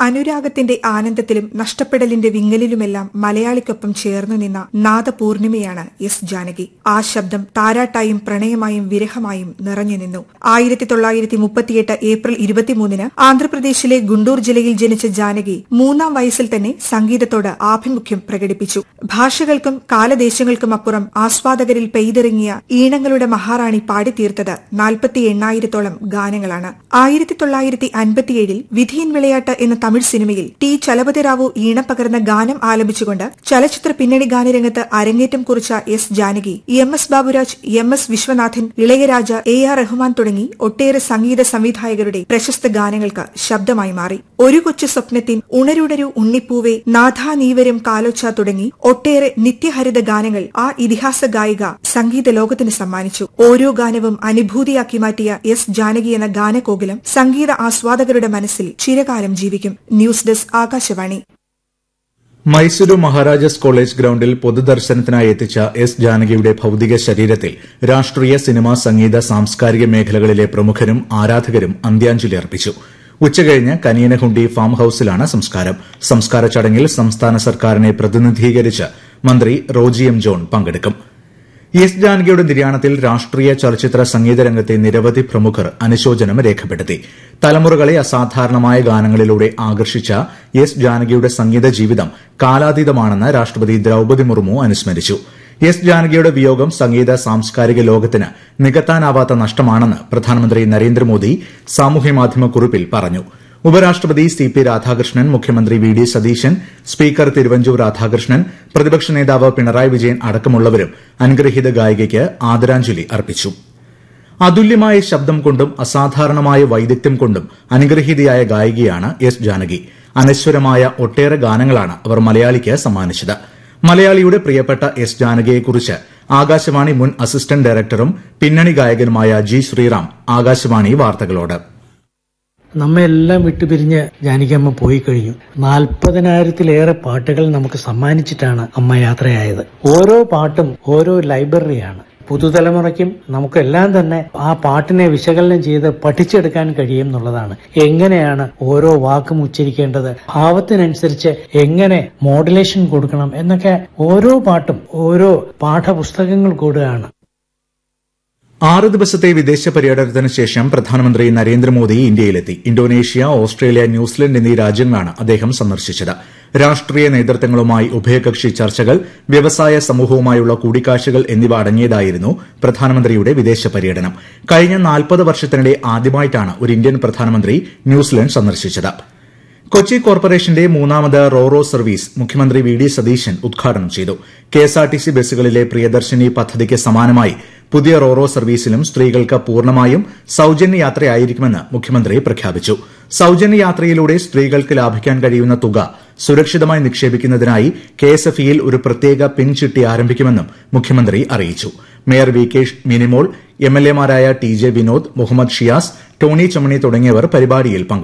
അനുരാഗത്തിന്റെ ആനന്ദത്തിലും നഷ്ടപ്പെടലിന്റെ വിങ്ങലിലുമെല്ലാം മലയാളിക്കൊപ്പം ചേർന്നു നിന്ന നാദപൂർണിമയാണ് എസ് ജാനകി. ആ ശബ്ദം താരാട്ടായും പ്രണയമായും വിരഹമായും നിറഞ്ഞുനിന്നു. 1938 ഏപ്രിൽ 23 ആന്ധ്രാപ്രദേശിലെ ഗുണ്ടൂർ ജില്ലയിൽ ജനിച്ച ജാനകി 3-ാം വയസ്സിൽ തന്നെ സംഗീതത്തോട് ആഭിമുഖ്യം പ്രകടിപ്പിച്ചു. ഭാഷകൾക്കും കാലദേശങ്ങൾക്കുമപ്പുറം ആസ്വാദകരിൽ പെയ്തിറങ്ങിയ ഈണങ്ങളുടെ മഹാറാണി പാടിത്തീർത്തത് 48,000-ഓളം ഗാനങ്ങളാണ്. 1957 വിധിയൻ വിളയാട്ട് എന്ന തമിഴ് സിനിമയിൽ ടി ചലപതിറാവു ഈണം പകർന്ന ഗാനം ആലപിച്ചുകൊണ്ട് ചലച്ചിത്ര പിന്നണി ഗാനരംഗത്ത് അരങ്ങേറ്റം കുറിച്ച എസ് ജാനകി എം.എസ്. ബാബുരാജ്, എം.എസ്. വിശ്വനാഥൻ, ഇളയരാജ, എ.ആർ. റഹ്മാൻ തുടങ്ങി ഒട്ടേറെ സംഗീത സംവിധായകരുടെ പ്രശസ്ത ഗാനങ്ങൾക്ക് ശബ്ദമായി മാറി. ഒരു കൊച്ചു സ്വപ്നത്തിൻ, ഉണരുണരു ഉണ്ണിപ്പൂവേ, നാഥാ നീവരും കാലോച്ച തുടങ്ങി ഒട്ടേറെ നിത്യഹരിത ഗാനങ്ങൾ ആ ഇതിഹാസ ഗായിക സംഗീത ലോകത്തിന് സമ്മാനിച്ചു. ഓരോ ഗാനവും അനുഭൂതിയാക്കി മാറ്റിയ എസ് ജാനകി എന്ന ഗാനകോകിലം സംഗീത ആസ്വാദകരുടെ മനസ്സിൽ ചിരകാലം ജീവിക്കും. News desk, Akashvani. Mysuru Maharajas college ഗ്രൌണ്ടിൽ പൊതുദർശനത്തിനായി എത്തിച്ച എസ് ജാനകിയുടെ ഭൌതിക ശരീരത്തിൽ രാഷ്ട്രീയ, സിനിമ, സംഗീത, സാംസ്കാരിക മേഖലകളിലെ പ്രമുഖരും ആരാധകരും അന്ത്യാഞ്ജലി അർപ്പിച്ചു. ഉച്ചകഴിഞ്ഞ് കനിയനഹുണ്ടി ഫാം ഹൌസിലാണ് സംസ്കാരം. സംസ്കാര ചടങ്ങിൽ സംസ്ഥാന സർക്കാരിനെ പ്രതിനിധീകരിച്ച് മന്ത്രി റോജി എം ജോൺ പങ്കെടുക്കും. എസ് ജാനകിയുടെ നിര്യാണത്തിൽ രാഷ്ട്രീയ, ചലച്ചിത്ര, സംഗീത രംഗത്തെ നിരവധി പ്രമുഖർ അനുശോചനം രേഖപ്പെടുത്തി. തലമുറകളെ അസാധാരണമായ ഗാനങ്ങളിലൂടെ ആകർഷിച്ച എസ് ജാനകിയുടെ സംഗീത ജീവിതം കാലാതീതമാണെന്ന് രാഷ്ട്രപതി ദ്രൌപദി മുർമു അനുസ്മരിച്ചു. എസ് ജാനകിയുടെ വിയോഗം സംഗീത, സാംസ്കാരിക ലോകത്തിന് നികത്താനാവാത്ത നഷ്ടമാണെന്ന് പ്രധാനമന്ത്രി നരേന്ദ്രമോദി സാമൂഹ്യമാധ്യമ കുറിപ്പിൽ പറഞ്ഞു. ഉപരാഷ്ട്രപതി സി.പി. രാധാകൃഷ്ണൻ, മുഖ്യമന്ത്രി വി.ഡി. സതീശൻ, സ്പീക്കർ തിരുവഞ്ചൂർ രാധാകൃഷ്ണൻ, പ്രതിപക്ഷ നേതാവ് പിണറായി വിജയൻ അടക്കമുള്ളവരും അനുഗ്രഹീത ഗായികയ്ക്ക് ആദരാഞ്ജലി അർപ്പിച്ചു. അതുല്യമായ ശബ്ദം കൊണ്ടും അസാധാരണമായ വൈദഗ്ധ്യം കൊണ്ടും അനുഗ്രഹീതയായ ഗായികയാണ് എസ് ജാനകി. അനശ്വരമായ ഒട്ടേറെ ഗാനങ്ങളാണ് അവർ മലയാളിക്ക് സമ്മാനിച്ചത്. മലയാളിയുടെ പ്രിയപ്പെട്ട എസ് ജാനകിയെക്കുറിച്ച് ആകാശവാണി മുൻ അസിസ്റ്റന്റ് ഡയറക്ടറും പിന്നണി ഗായകനുമായ ജി ശ്രീറാം ആകാശവാണി വാർത്തകളോട്. നമ്മെല്ലാം വിട്ടുപിരിഞ്ഞ് ജാനകിയമ്മ പോയി കഴിഞ്ഞു. 40,000-ലേറെ പാട്ടുകൾ നമുക്ക് സമ്മാനിച്ചിട്ടാണ് അമ്മ യാത്രയായത്. ഓരോ പാട്ടും ഓരോ ലൈബ്രറിയാണ്. പുതുതലമുറയ്ക്കും നമുക്കെല്ലാം തന്നെ ആ പാട്ടിനെ വിശകലനം ചെയ്ത് പഠിച്ചെടുക്കാൻ കഴിയും എന്നുള്ളതാണ്. എങ്ങനെയാണ് ഓരോ വാക്കും ഉച്ചരിക്കേണ്ടത്, ഭാവത്തിനനുസരിച്ച് എങ്ങനെ മോഡുലേഷൻ കൊടുക്കണം എന്നൊക്കെ ഓരോ പാട്ടും ഓരോ പാഠപുസ്തകങ്ങൾ കൂടുകയാണ്. 6 ദിവസത്തെ വിദേശ പര്യടനത്തിന് ശേഷം പ്രധാനമന്ത്രി നരേന്ദ്രമോദി ഇന്ത്യയിലെത്തി. ഇന്തോനേഷ്യ, ഓസ്ട്രേലിയ, ന്യൂസിലൻഡ് എന്നീ രാജ്യങ്ങളാണ് അദ്ദേഹം സന്ദർശിച്ചത്. രാഷ്ട്രീയ നേതൃത്വങ്ങളുമായി ഉഭയകക്ഷി ചർച്ചകൾ, വ്യവസായ സമൂഹവുമായുള്ള കൂടിക്കാഴ്ചകൾ എന്നിവ അടങ്ങിയതായിരുന്നു പ്രധാനമന്ത്രിയുടെ വിദേശ പര്യടനം. കഴിഞ്ഞ 40 വർഷത്തിനിടെ ആദ്യമായിട്ടാണ് ഒരു ഇന്ത്യൻ പ്രധാനമന്ത്രി ന്യൂസിലൻഡ് സന്ദർശിച്ചത്. കൊച്ചി കോർപ്പറേഷന്റെ 3ാമത് റോറോ സർവീസ് മുഖ്യമന്ത്രി വി ഡി സതീശൻ ഉദ്ഘാടനം ചെയ്തു. കെഎസ്ആർടിസി ബസ്സുകളിലെ പ്രിയദർശിനി പദ്ധതിക്ക് സമാനമായി പുതിയ റോറോ സർവീസിലും സ്ത്രീകൾക്ക് പൂർണ്ണമായും സൌജന്യ യാത്രയായിരിക്കുമെന്ന് മുഖ്യമന്ത്രി പ്രഖ്യാപിച്ചു. സൌജന്യ യാത്രയിലൂടെ സ്ത്രീകൾക്ക് ലാഭിക്കാൻ കഴിയുന്ന തുക സുരക്ഷിതമായി നിക്ഷേപിക്കുന്നതിനായി കെഎസ്എഫ്ഇയിൽ ഒരു പ്രത്യേക പിൻ ചിട്ടി ആരംഭിക്കുമെന്നും മുഖ്യമന്ത്രി അറിയിച്ചു. Mayor V K Minimol, എംഎൽഎമാരായ T J Vinod, Muhammad Shiyas, Tony Chammani തുടങ്ങിയവർ പരിപാടിയിൽ പങ്കെടുത്തു.